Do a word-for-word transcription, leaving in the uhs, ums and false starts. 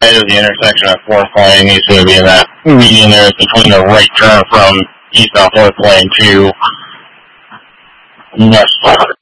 of the intersection of fourth lane. He's going to be in that median there between the right turn from east off fourth lane to west